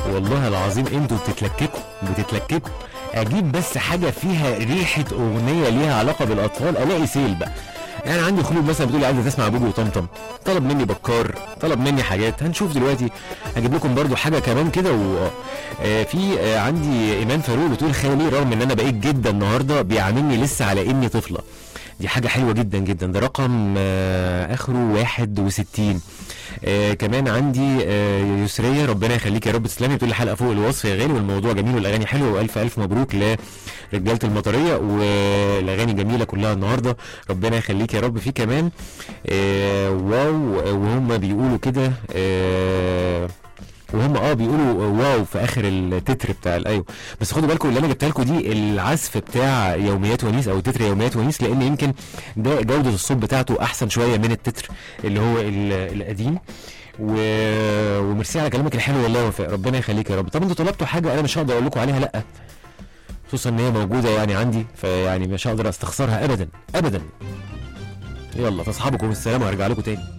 والله العظيم انتوا بتتلككوا. اجيب بس حاجه فيها ريحه اغنيه ليها علاقه بالاطفال الاقي سيل بقى. يعني عندي خلود مثلا بتقولي عايزه تسمع بوبي وطمطم، طلب مني بكار، طلب مني حاجات، هنشوف دلوقتي. هجيب لكم برضو حاجه كمان كده. في عندي ايمان فاروق بتقول خالي رغم ان انا بقيت جدا النهارده بيعاملني لسه على اني طفله. دي حاجه حلوه جدا جدا، ده رقم اخره 61. كمان عندي يسريه ربنا يخليك يا رب تسلمي، بتقول لي حلقه فوق الوصف يا غالي والموضوع جميل والاغاني حلوه، والف الف مبروك لرجاله المطريه والاغاني جميله كلها النهارده، ربنا يخليك يا رب. في كمان واو وهم بيقولوا كده وهم بيقولوا واو في اخر التتر بتاع ايوه. بس خدوا بالكم اللي انا جبتها لكم دي العزف بتاع يوميات ونيس او تتر يوميات ونيس، لان يمكن ده جوده الصوت بتاعته احسن شويه من التتر اللي هو القديم. وميرسي على كلامك الحلو والله يا وفاء، ربنا يخليك يا رب. طب انتوا طلبتوا حاجه انا مش هقدر اقول لكم عليها لا، خصوصا ان هي موجوده يعني عندي، فيعني مش هقدر استخسرها ابدا ابدا. يلا فاصحابكم السلام وهرجع لكم تاني.